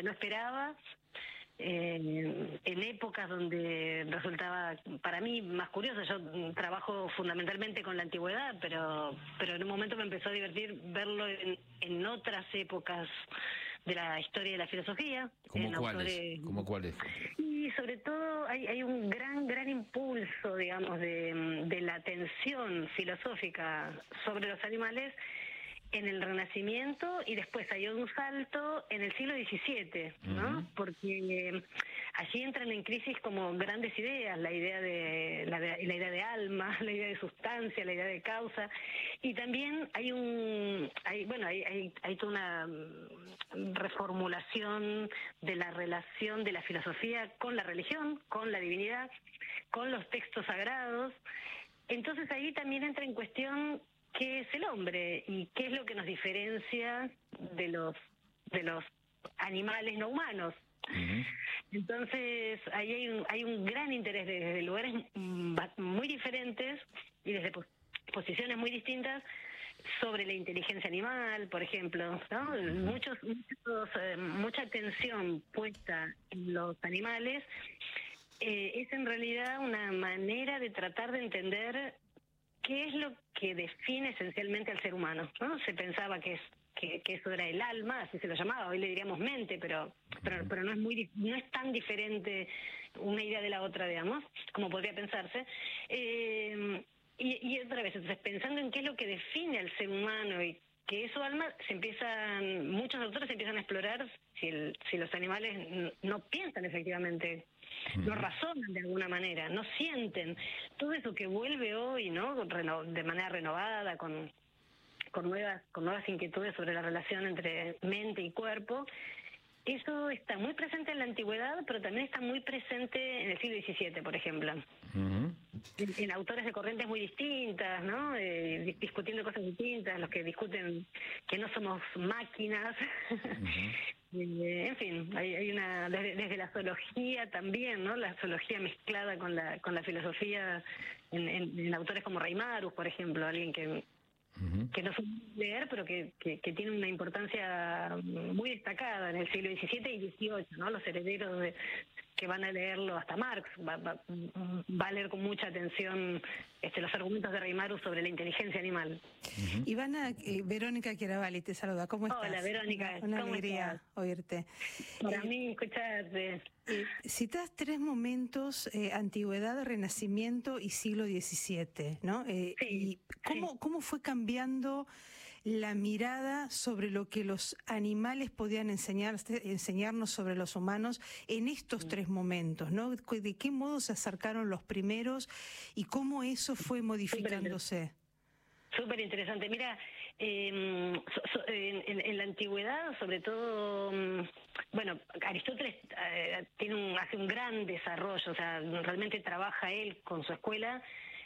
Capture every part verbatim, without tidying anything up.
donde no esperaba, eh, en épocas donde resultaba para mí más curioso. Yo trabajo fundamentalmente con la antigüedad, pero pero en un momento me empezó a divertir verlo en, en otras épocas de la historia de la filosofía. ¿Cómo en cuáles? Autores... ¿Cómo cuáles? Y sobre todo hay, hay un gran, gran impulso, digamos, de, de la atención filosófica sobre los animales en el Renacimiento, y después hay un salto en el siglo diecisiete, ¿no? Uh-huh. Porque eh, allí entran en crisis como grandes ideas, la idea de la, de la idea de alma, la idea de sustancia, la idea de causa, y también hay un hay bueno hay hay, hay toda una reformulación de la relación de la filosofía con la religión, con la divinidad, con los textos sagrados. Entonces ahí también entra en cuestión qué es el hombre y qué es lo que nos diferencia de los de los animales no humanos. Uh-huh. Entonces ahí hay un, hay un gran interés desde lugares muy diferentes y desde pos- posiciones muy distintas sobre la inteligencia animal, por ejemplo, ¿no? Uh-huh. Muchos, muchos eh, mucha atención puesta en los animales eh, es en realidad una manera de tratar de entender qué es lo que define esencialmente al ser humano, ¿no? Se pensaba que es que, que eso era el alma, así se lo llamaba, hoy le diríamos mente, pero pero, pero no es muy no es tan diferente una idea de la otra, digamos, como podría pensarse. Eh, y, y otra vez, entonces, pensando en qué es lo que define al ser humano y que es su alma, se empiezan, muchos autores empiezan a explorar si, el, si los animales no piensan efectivamente, no razonan de alguna manera, no sienten. Todo eso que vuelve hoy, ¿no? De manera renovada, con con nuevas con nuevas inquietudes sobre la relación entre mente y cuerpo. Eso está muy presente en la antigüedad, pero también está muy presente en el siglo diecisiete, por ejemplo. Uh-huh. En, en autores de corrientes muy distintas, ¿no? Eh, discutiendo cosas distintas, los que discuten que no somos máquinas. Uh-huh. eh, en fin, hay, hay una desde, desde la zoología también, ¿no? La zoología mezclada con la con la filosofía en, en, en autores como Reimarus, por ejemplo, alguien que Uh-huh. que no suele leer, pero que, que, que tiene una importancia muy destacada en el siglo diecisiete y dieciocho, ¿no? Los herederos de, que van a leerlo, hasta Marx va, va, va a leer con mucha atención este, los argumentos de Reimarus sobre la inteligencia animal. Uh-huh. Ivana, eh, Verónica Chiaravalli te saluda, ¿cómo estás? Hola, Verónica, Una, una ¿cómo alegría estás? Oírte. Para eh, mí, escucharte. Eh, citas tres momentos, eh, antigüedad, renacimiento y siglo diecisiete, ¿no? Eh, sí, y ¿cómo, sí. ¿Cómo fue cambiando la mirada sobre lo que los animales podían enseñar, enseñarnos sobre los humanos en estos sí. tres momentos, ¿no? ¿De qué modo se acercaron los primeros y cómo eso fue modificándose? Súper interesante. Mira, eh, so, so, en, en, en la antigüedad, sobre todo, bueno, Aristóteles eh, tiene un, hace un gran desarrollo, o sea, realmente trabaja él con su escuela,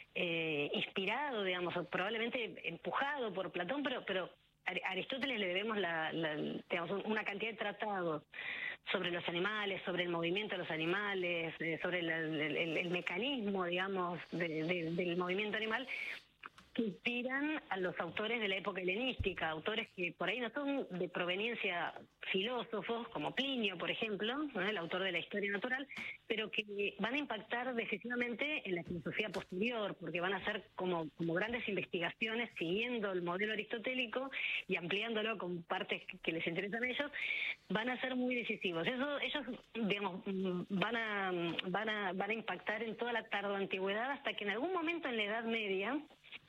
eh, inspirado, digamos, probablemente empujado por Platón, pero pero a Aristóteles le debemos la, la, digamos, una cantidad de tratados sobre los animales, sobre el movimiento de los animales, eh, sobre el, el, el, el mecanismo, digamos, de, de, del movimiento animal, que inspiran a los autores de la época helenística, autores que por ahí no son de proveniencia filósofos, como Plinio, por ejemplo, ¿no? El autor de la Historia Natural, pero que van a impactar decisivamente en la filosofía posterior, porque van a ser como, como grandes investigaciones siguiendo el modelo aristotélico y ampliándolo con partes que les interesan a ellos, van a ser muy decisivos. Eso, ellos, digamos, van a, van a, van a impactar en toda la tardoantigüedad hasta que en algún momento en la Edad Media,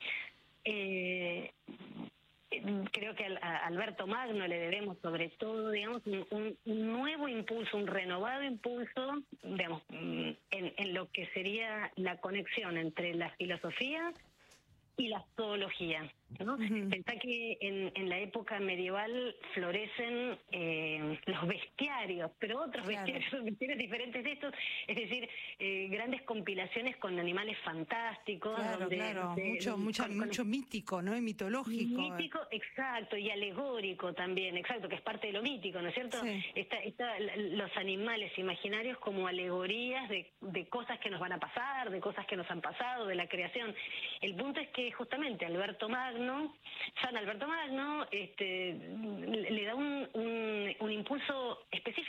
Eh, creo que a Alberto Magno le debemos sobre todo, digamos, un, un, un nuevo impulso, un renovado impulso, digamos, en, en lo que sería la conexión entre la filosofía y la zoología, ¿no? Uh-huh. Pensá que en, en la época medieval florecen eh, los bestiarios, pero otros claro. bestiarios, bestiarios diferentes de estos, es decir, eh, grandes compilaciones con animales fantásticos. Claro, donde, claro, de, mucho, con, mucho, con, mucho mítico, ¿no? Y mitológico. Mítico, exacto, y alegórico también, exacto, que es parte de lo mítico, ¿no es cierto? Sí. Está, está los animales imaginarios como alegorías de, de cosas que nos van a pasar, de cosas que nos han pasado, de la creación. El punto es que justamente Alberto Magno, San Alberto Magno, este, le da un, un, un impulso específico